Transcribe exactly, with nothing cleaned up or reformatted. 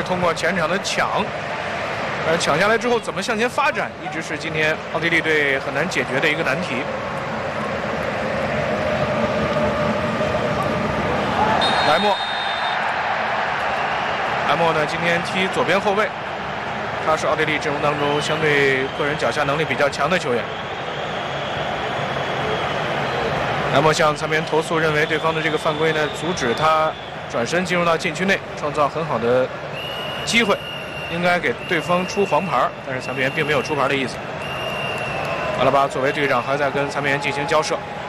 通过前场的抢，而抢下来之后怎么向前发展，一直是今天奥地利队很难解决的一个难题。莱莫，莱莫呢今天踢左边后卫，他是奥地利阵容当中相对个人脚下能力比较强的球员。莱莫向参边投诉，认为对方的这个犯规呢阻止他转身进入到禁区内，创造很好的机会，应该给对方出黄牌，但是参边并没有出牌的意思。阿拉巴作为队长还在跟参边进行交涉。